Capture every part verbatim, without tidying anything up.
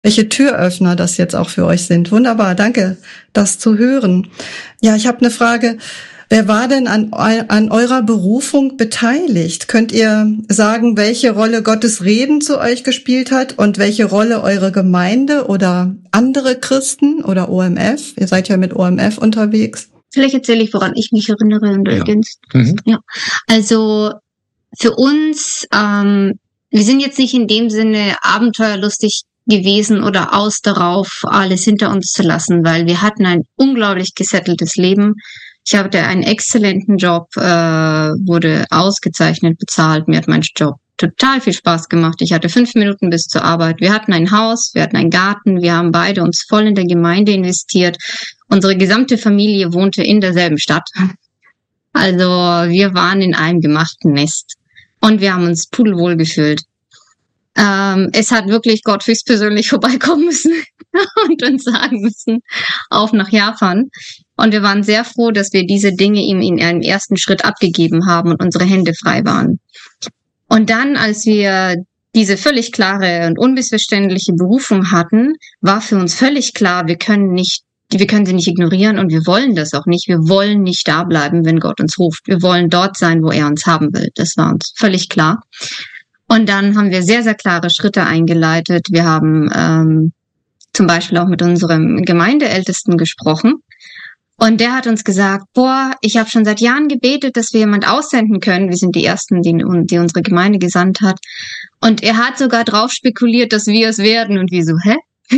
welche Türöffner das jetzt auch für euch sind. Wunderbar, danke, das zu hören. Ja, ich habe eine Frage. Wer war denn an, an eurer Berufung beteiligt? Könnt ihr sagen, welche Rolle Gottes Reden zu euch gespielt hat und welche Rolle eure Gemeinde oder andere Christen oder O M F? Ihr seid ja mit O M F unterwegs. Vielleicht erzähle ich, woran ich mich erinnere und du ja. ergänzt. Mhm. Ja, also für uns, ähm, wir sind jetzt nicht in dem Sinne abenteuerlustig gewesen oder aus darauf, alles hinter uns zu lassen, weil wir hatten ein unglaublich gesetteltes Leben. Ich hatte einen exzellenten Job, äh, wurde ausgezeichnet bezahlt. Mir hat mein Job total viel Spaß gemacht. Ich hatte fünf Minuten bis zur Arbeit. Wir hatten ein Haus, wir hatten einen Garten. Wir haben beide uns voll in der Gemeinde investiert. Unsere gesamte Familie wohnte in derselben Stadt. Also wir waren in einem gemachten Nest. Und wir haben uns pudelwohl gefühlt. Ähm, es hat wirklich Gott höchstpersönlich vorbeikommen müssen und uns sagen müssen, auf nach Japan. Und wir waren sehr froh, dass wir diese Dinge ihm in einem ersten Schritt abgegeben haben und unsere Hände frei waren. Und dann, als wir diese völlig klare und unmissverständliche Berufung hatten, war für uns völlig klar, wir können nicht, wir können sie nicht ignorieren und wir wollen das auch nicht. Wir wollen nicht da bleiben, wenn Gott uns ruft. Wir wollen dort sein, wo er uns haben will. Das war uns völlig klar. Und dann haben wir sehr, sehr klare Schritte eingeleitet. Wir haben ähm, zum Beispiel auch mit unserem Gemeindeältesten gesprochen. Und der hat uns gesagt, boah, ich habe schon seit Jahren gebetet, dass wir jemand aussenden können. Wir sind die Ersten, die, die unsere Gemeinde gesandt hat. Und er hat sogar drauf spekuliert, dass wir es werden. Und wir so, hä?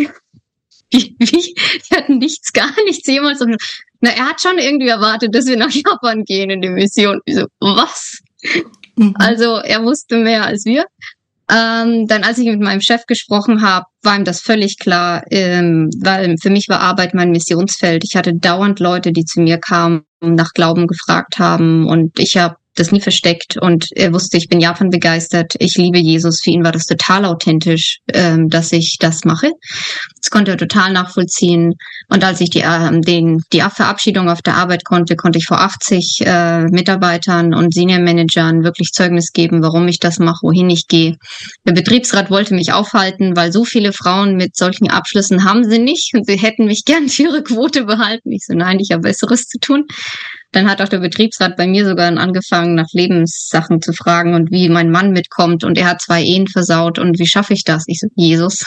Wie? wie? Wir hatten nichts, gar nichts jemals. Na, er hat schon irgendwie erwartet, dass wir nach Japan gehen in die Mission. Wir so, was? Mhm. Also er wusste mehr als wir. Ähm, dann, als ich mit meinem Chef gesprochen habe, war ihm das völlig klar, ähm, weil für mich war Arbeit mein Missionsfeld. Ich hatte dauernd Leute, die zu mir kamen, nach Glauben gefragt haben und ich habe das nie versteckt und er wusste, ich bin Japan begeistert, ich liebe Jesus. Für ihn war das total authentisch, ähm, dass ich das mache. Das konnte er total nachvollziehen. Und als ich die äh, den die Verabschiedung auf der Arbeit konnte, konnte ich vor achtzig äh, Mitarbeitern und Senior Managern wirklich Zeugnis geben, warum ich das mache, wohin ich gehe. Der Betriebsrat wollte mich aufhalten, weil so viele Frauen mit solchen Abschlüssen haben sie nicht und sie hätten mich gern für ihre Quote behalten. Ich so, nein, ich habe Besseres zu tun. Dann hat auch der Betriebsrat bei mir sogar angefangen, nach Lebenssachen zu fragen und wie mein Mann mitkommt. Und er hat zwei Ehen versaut. Und wie schaffe ich das? Ich so, Jesus.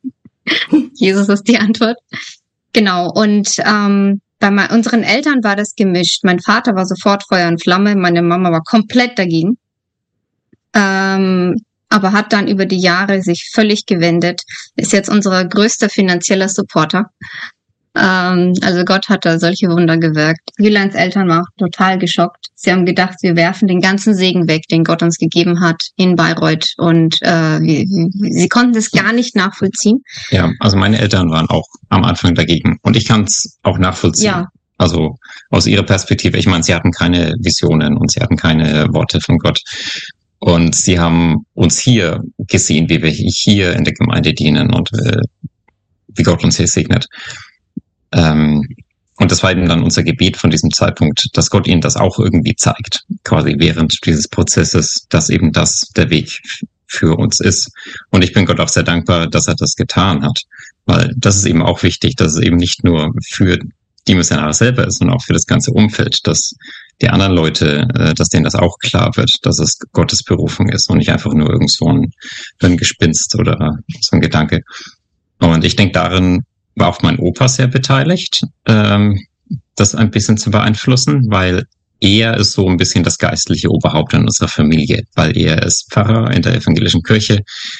Jesus ist die Antwort. Genau. Und ähm, bei mein, unseren Eltern war das gemischt. Mein Vater war sofort Feuer und Flamme. Meine Mama war komplett dagegen. Ähm, aber hat dann über die Jahre sich völlig gewendet. Ist jetzt unser größter finanzieller Supporter. Ähm, also Gott hat da solche Wunder gewirkt. Julans Eltern waren auch total geschockt. Sie haben gedacht, wir werfen den ganzen Segen weg, den Gott uns gegeben hat in Bayreuth. Und äh, wir, sie konnten das gar nicht nachvollziehen. Ja, also meine Eltern waren auch am Anfang dagegen. Und ich kann es auch nachvollziehen. Ja. Also aus ihrer Perspektive. Ich meine, sie hatten keine Visionen und sie hatten keine Worte von Gott. Und sie haben uns hier gesehen, wie wir hier in der Gemeinde dienen und äh, wie Gott uns hier segnet. Ähm, und das war eben dann unser Gebet von diesem Zeitpunkt, dass Gott ihnen das auch irgendwie zeigt, quasi während dieses Prozesses, dass eben das der Weg für uns ist. Und ich bin Gott auch sehr dankbar, dass er das getan hat, weil das ist eben auch wichtig, dass es eben nicht nur für die Missionare selber ist, sondern auch für das ganze Umfeld, dass die anderen Leute, äh, dass denen das auch klar wird, dass es Gottes Berufung ist und nicht einfach nur irgend so ein, ein Gespinst oder so ein Gedanke. Und ich denke, darin war auch mein Opa sehr beteiligt, ähm, das ein bisschen zu beeinflussen, weil er ist so ein bisschen das geistliche Oberhaupt in unserer Familie, weil er ist Pfarrer in der evangelischen Kirche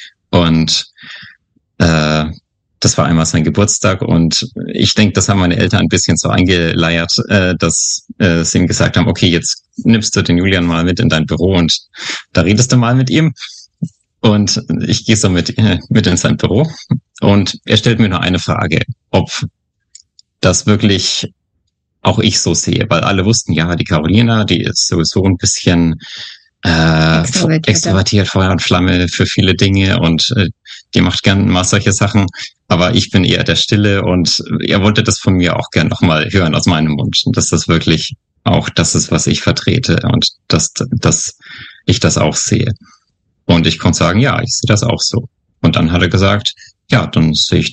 und äh, das war einmal sein Geburtstag und ich denke, das haben meine Eltern ein bisschen so eingeleiert, äh, dass äh, sie ihm gesagt haben, okay, jetzt nimmst du den Julian mal mit in dein Büro und da redest du mal mit ihm. Und ich gehe so mit, mit in sein Büro und er stellt mir nur eine Frage, ob das wirklich auch ich so sehe, weil alle wussten, ja, die Carolina, die ist sowieso ein bisschen äh, extrovertiert, extrovertiert Feuer und Flamme für viele Dinge und äh, die macht gern mal solche Sachen, aber ich bin eher der Stille und er wollte das von mir auch gern nochmal hören aus meinem Mund, dass das wirklich auch das ist, was ich vertrete und dass, dass ich das auch sehe. Und ich konnte sagen, ja, ich sehe das auch so. Und dann hat er gesagt, ja, dann sehe ich